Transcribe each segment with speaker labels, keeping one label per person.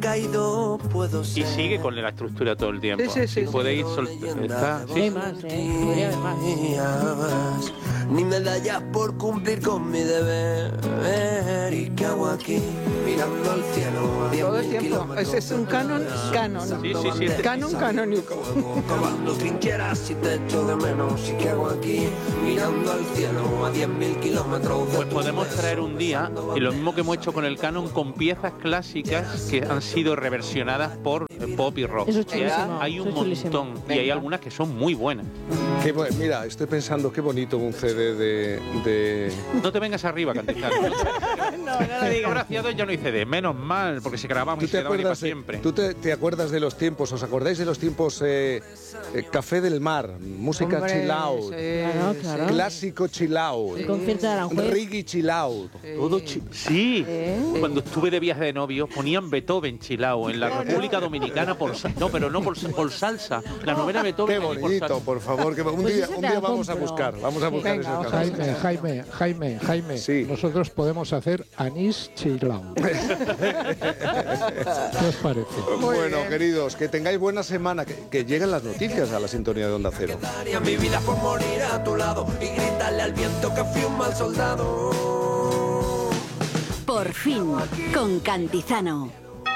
Speaker 1: caído puedo ser.
Speaker 2: Y sigue con la estructura todo el tiempo.
Speaker 3: Sí.
Speaker 2: Puede ir soltando.
Speaker 4: Hay más, podría haber más.
Speaker 1: Ni medallas por cumplir con mi deber. ¿Y qué hago aquí? Mirando al cielo.
Speaker 3: Todo el tiempo. Ese es un canon.
Speaker 2: Sí.
Speaker 3: Canon canónico.
Speaker 1: Cavando trincheras y te echo de menos. ¿Y qué hago aquí? Mirando al cielo a 10.000 kilómetros.
Speaker 2: Pues podemos traer un día, y lo mismo que hemos hecho con el canon, con piezas clásicas que han sido reversionadas por pop y rock.
Speaker 4: Eso es chulísimo.
Speaker 2: Hay un montón, y hay algunas que son muy buenas.
Speaker 5: Mira, estoy pensando qué bonito un CD de...
Speaker 2: No te vengas arriba, Cantizano.
Speaker 4: No lo digas.
Speaker 2: Gracias a Dios ya no hay CD, menos mal, porque se grababa y se daba para siempre.
Speaker 5: ¿Tú te acuerdas de los tiempos? ¿Os acordáis de los tiempos Café del Mar? Música
Speaker 3: Hombre,
Speaker 5: chill out.
Speaker 3: sí.
Speaker 4: Claro.
Speaker 5: Clásico chill out.
Speaker 4: El concierto de Aranjuez.
Speaker 5: Reggae chill out.
Speaker 2: Todo sí. Cuando estuve de viaje de novio ponían Beethoven chilao en la República Dominicana por salsa. La novena Beethoven.
Speaker 5: Qué bonito, por favor. Que un
Speaker 4: Pues
Speaker 5: día
Speaker 4: ese te la
Speaker 5: vamos a
Speaker 4: compro.
Speaker 5: buscar. Vamos a buscar
Speaker 3: Venga,
Speaker 5: esas
Speaker 3: ojalá.
Speaker 5: canciones.
Speaker 6: Jaime,
Speaker 5: Sí.
Speaker 6: nosotros podemos hacer anís chilao. ¿Qué os parece?
Speaker 5: Bueno, queridos, que tengáis buena semana. Que lleguen las noticias a la sintonía de Onda Cero.
Speaker 1: Daría mi vida por morir a tu lado y gritarle al viento que fui un mal soldado.
Speaker 7: Por fin, con Cantizano.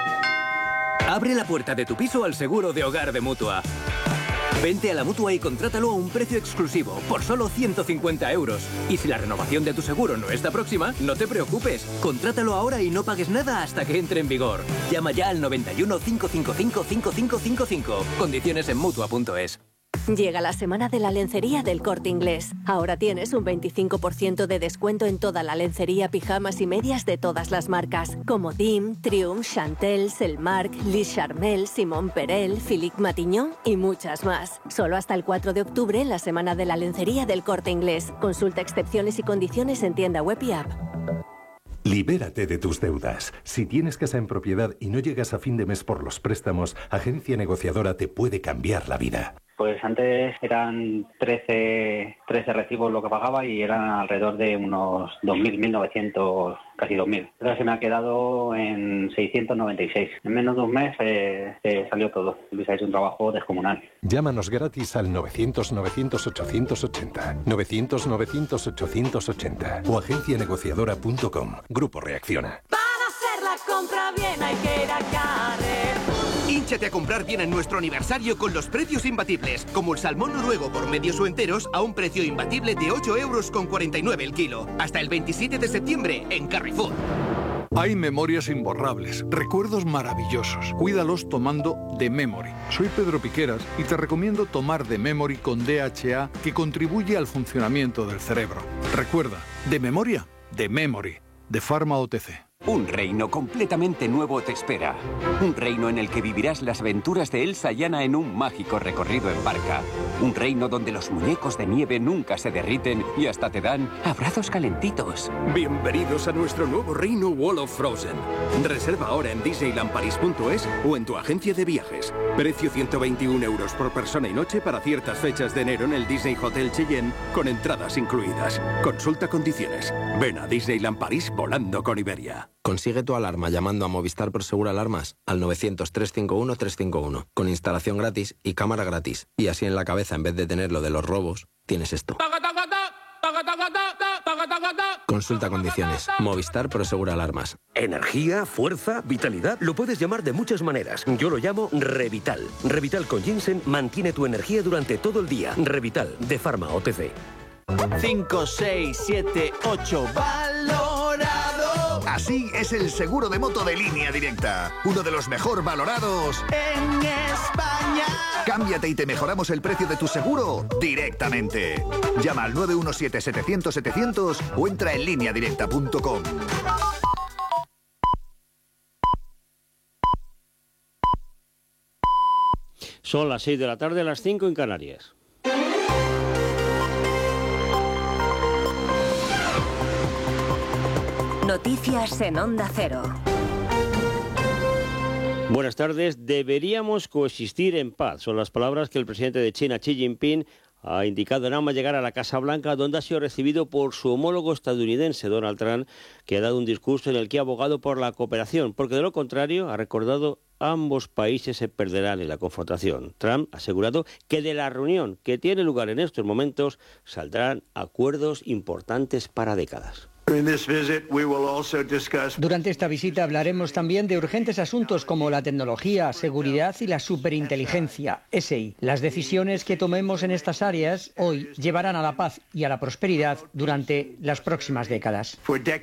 Speaker 8: Abre la puerta de tu piso al seguro de hogar de Mutua. Vente a la Mutua y contrátalo a un precio exclusivo, por solo 150 euros. Y si la renovación de tu seguro no está próxima, no te preocupes. Contrátalo ahora y no pagues nada hasta que entre en vigor. Llama ya al 91 555 5555. Condiciones en Mutua.es.
Speaker 7: Llega la semana de la lencería del Corte Inglés. Ahora tienes un 25% de descuento en toda la lencería, pijamas y medias de todas las marcas, como Dim, Triumph, Chantel, Selmark, Lis Charmel, Simon Perel, Philippe Matignon y muchas más. Solo hasta el 4 de octubre en la semana de la lencería del Corte Inglés. Consulta excepciones y condiciones en tienda web y app.
Speaker 9: Libérate de tus deudas. Si tienes casa en propiedad y no llegas a fin de mes por los préstamos, Agencia Negociadora te puede cambiar la vida.
Speaker 10: Pues antes eran 13 recibos lo que pagaba y eran alrededor de unos 2.000, 1.900, casi 2.000. Ahora se me ha quedado en 696. En menos de un mes salió todo. Luis ha hecho un trabajo descomunal.
Speaker 9: Llámanos gratis al 900-900-880, 900-900-880 o agencianegociadora.com. Grupo Reacciona.
Speaker 7: Para hacer la compra bien hay que ir a Carrefour.
Speaker 11: Hínchate a comprar bien en nuestro aniversario con los precios imbatibles, como el salmón noruego por medios o enteros a un precio imbatible de 8,49 € el kilo. Hasta el 27 de septiembre en Carrefour.
Speaker 6: Hay memorias imborrables, recuerdos maravillosos. Cuídalos tomando The Memory. Soy Pedro Piqueras y te recomiendo tomar The Memory con DHA, que contribuye al funcionamiento del cerebro. Recuerda, de memoria, The Memory, de Pharma OTC.
Speaker 8: Un reino completamente nuevo te espera. Un reino en el que vivirás las aventuras de Elsa y Anna en un mágico recorrido en barca. Un reino donde los muñecos de nieve nunca se derriten y hasta te dan abrazos calentitos.
Speaker 11: Bienvenidos a nuestro nuevo reino Wall of Frozen. Reserva ahora en disneylandparis.es o en tu agencia de viajes. Precio 121 € por persona y noche para ciertas fechas de enero en el Disney Hotel Cheyenne con entradas incluidas. Consulta condiciones. Ven a Disneyland París volando con Iberia.
Speaker 12: Consigue tu alarma llamando a Movistar Prosegur Alarmas al 900-351-351, con instalación gratis y cámara gratis. Y así en la cabeza, en vez de tener lo de los robos, tienes esto. Consulta condiciones. Movistar Prosegur Alarmas.
Speaker 13: Energía, fuerza, vitalidad, lo puedes llamar de muchas maneras. Yo lo llamo Revital. Revital con ginseng mantiene tu energía durante todo el día. Revital, de Pharma OTC.
Speaker 1: 5, 6, 7, 8. Valorado.
Speaker 11: Así es el seguro de moto de Línea Directa. Uno de los mejor valorados
Speaker 1: En España.
Speaker 11: Cámbiate y te mejoramos el precio de tu seguro directamente. Llama al 917-700-700 o entra en lineadirecta.com.
Speaker 14: Son las 6 de la tarde, las 5 en Canarias.
Speaker 7: Noticias en Onda Cero.
Speaker 14: Buenas tardes. Deberíamos coexistir en paz. Son las palabras que el presidente de China, Xi Jinping, ha indicado nada más llegar a la Casa Blanca, donde ha sido recibido por su homólogo estadounidense, Donald Trump, que ha dado un discurso en el que ha abogado por la cooperación, porque de lo contrario, ha recordado, ambos países se perderán en la confrontación. Trump ha asegurado que de la reunión que tiene lugar en estos momentos saldrán acuerdos importantes para décadas.
Speaker 15: Durante esta visita hablaremos también de urgentes asuntos como la tecnología, seguridad y la superinteligencia, SI. Las decisiones que tomemos en estas áreas hoy llevarán a la paz y a la prosperidad durante las próximas décadas.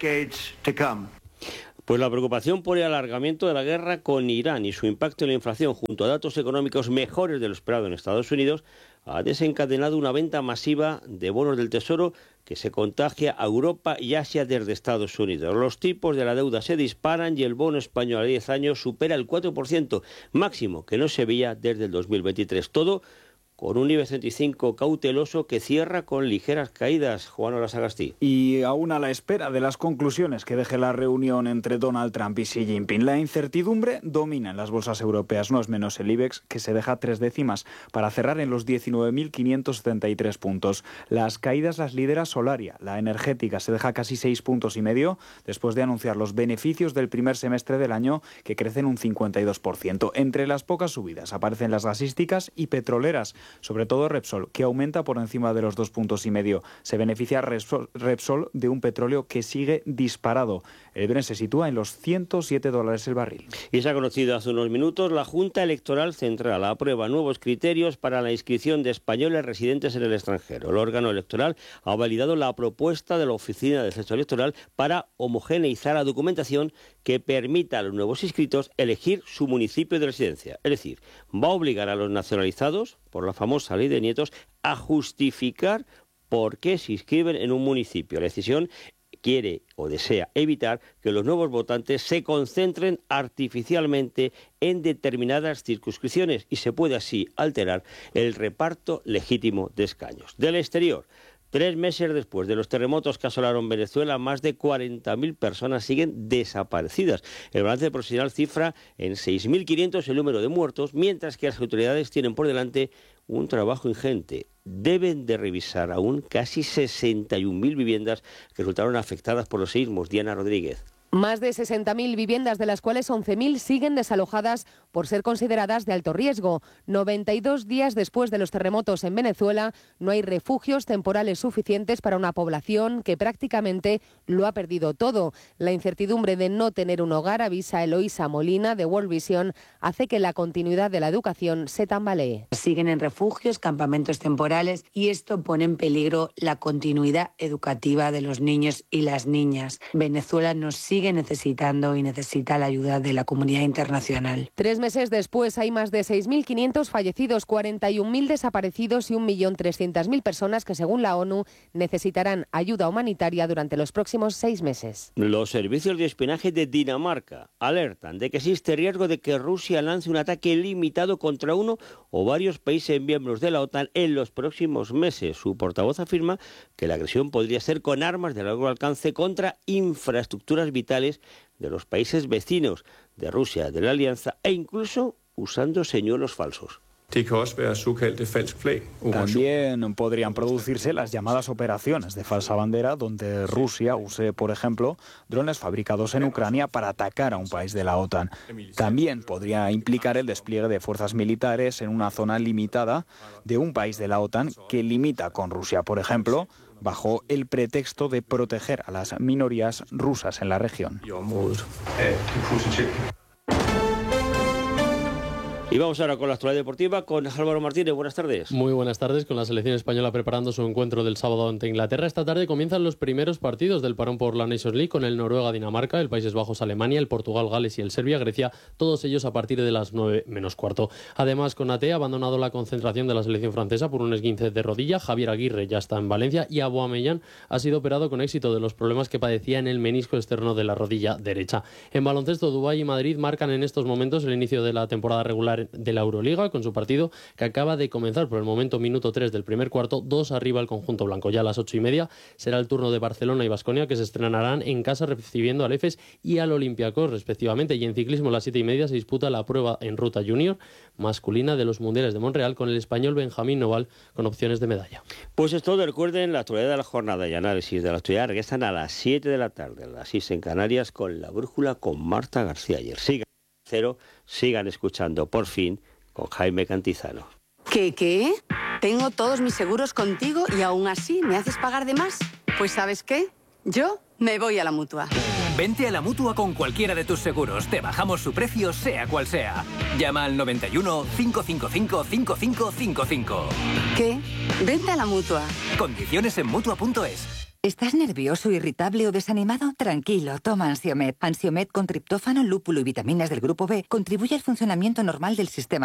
Speaker 14: Pues la preocupación por el alargamiento de la guerra con Irán y su impacto en la inflación, junto a datos económicos mejores de lo esperado en Estados Unidos, ha desencadenado una venta masiva de bonos del Tesoro que se contagia a Europa y Asia desde Estados Unidos. Los tipos de la deuda se disparan y el bono español a 10 años supera el 4%, máximo que no se veía desde el 2023. Todo con un IBEX 35 cauteloso que cierra con ligeras caídas. Juan Horas Agastí.
Speaker 16: Y aún a la espera de las conclusiones que deje la reunión entre Donald Trump y Xi Jinping, la incertidumbre domina en las bolsas europeas. No es menos el IBEX, que se deja 3 décimas para cerrar en los 19.573 puntos. Las caídas las lidera Solaria. La energética se deja casi 6,5 puntos después de anunciar los beneficios del primer semestre del año, que crecen un 52%. Entre las pocas subidas aparecen las gasísticas y petroleras, sobre todo Repsol, que aumenta por encima de los 2,5 puntos. Se beneficia Repsol de un petróleo que sigue disparado. El Brent se sitúa en los $107 el barril.
Speaker 14: Y se ha conocido hace unos minutos, la Junta Electoral Central aprueba nuevos criterios para la inscripción de españoles residentes en el extranjero. El órgano electoral ha validado la propuesta de la Oficina del Censo Electoral para homogeneizar la documentación que permita a los nuevos inscritos elegir su municipio de residencia. Es decir, va a obligar a los nacionalizados, por la famosa ley de nietos, a justificar por qué se inscriben en un municipio. La decisión quiere o desea evitar que los nuevos votantes se concentren artificialmente en determinadas circunscripciones y se puede así alterar el reparto legítimo de escaños. Del exterior, 3 meses después de los terremotos que asolaron Venezuela, más de 40.000 personas siguen desaparecidas. El balance profesional cifra en 6.500 el número de muertos, mientras que las autoridades tienen por delante un trabajo ingente. Deben de revisar aún casi 61.000 viviendas que resultaron afectadas por los sismos. Diana Rodríguez.
Speaker 17: Más de 60.000 viviendas, de las cuales 11.000 siguen desalojadas por ser consideradas de alto riesgo. 92 días después de los terremotos en Venezuela, no hay refugios temporales suficientes para una población que prácticamente lo ha perdido todo. La incertidumbre de no tener un hogar, avisa Eloísa Molina de World Vision, hace que la continuidad de la educación se tambalee.
Speaker 18: Siguen en refugios, campamentos temporales, y esto pone en peligro la continuidad educativa de los niños y las niñas. Venezuela nos sigue necesitando y necesita la ayuda de la comunidad internacional.
Speaker 17: 3 meses después hay más de 6.500 fallecidos, 41.000 desaparecidos y 1.300.000 personas que, según la ONU, necesitarán ayuda humanitaria durante los próximos 6 meses.
Speaker 14: Los servicios de espionaje de Dinamarca alertan de que existe riesgo de que Rusia lance un ataque limitado contra uno o varios países miembros de la OTAN en los próximos meses. Su portavoz afirma que la agresión podría ser con armas de largo alcance contra infraestructuras vitales de los países vecinos de Rusia, de la Alianza, e incluso usando señuelos falsos.
Speaker 16: También podrían producirse las llamadas operaciones de falsa bandera, donde Rusia use, por ejemplo, drones fabricados en Ucrania para atacar a un país de la OTAN. También podría implicar el despliegue de fuerzas militares en una zona limitada de un país de la OTAN que limita con Rusia, por ejemplo, bajo el pretexto de proteger a las minorías rusas en la región.
Speaker 14: Y vamos ahora con la actualidad deportiva con Álvaro Martínez. Buenas tardes.
Speaker 19: Muy buenas tardes. Con la selección española preparando su encuentro del sábado ante Inglaterra, esta tarde comienzan los primeros partidos del parón por la Nations League con el Noruega-Dinamarca, el Países Bajos-Alemania, el Portugal-Gales y el Serbia-Grecia, todos ellos a partir de las 9 menos cuarto. Además, Konaté ha abandonado la concentración de la selección francesa por un esguince de rodilla, Javier Aguirre ya está en Valencia y Aubameyang ha sido operado con éxito de los problemas que padecía en el menisco externo de la rodilla derecha. En baloncesto, Dubái y Madrid marcan en estos momentos el inicio de la temporada regular Shakhtar de la Euroliga, con su partido que acaba de comenzar. Por el momento, minuto 3 del primer cuarto, 2 arriba el conjunto blanco. Ya a las 8:30 será el turno de Barcelona y Baskonia, que se estrenarán en casa recibiendo al Efes y al Olympiacos, respectivamente. Y en ciclismo, a las 7:30 se disputa la prueba en ruta junior masculina de los Mundiales de Montreal, con el español Benjamín Noval con opciones de medalla.
Speaker 14: Pues es todo. Recuerden, la actualidad de la jornada y análisis de la actualidad regresan a las 7 de la tarde, a las 6 en Canarias, con La Brújula con Marta García Ayer. Sigan escuchando Por Fin con Jaime Cantizano.
Speaker 20: ¿Qué? Tengo todos mis seguros contigo y aún así me haces pagar de más. Pues ¿sabes qué? Yo me voy a la Mutua.
Speaker 8: Vente a la Mutua con cualquiera de tus seguros. Te bajamos su precio, sea cual sea. Llama al 91 555 5555.
Speaker 20: ¿Qué? Vente a la Mutua.
Speaker 8: Condiciones en Mutua.es.
Speaker 21: ¿Estás nervioso, irritable o desanimado? Tranquilo, toma Ansiomed. Ansiomed con triptófano, lúpulo y vitaminas del grupo B contribuye al funcionamiento normal del sistema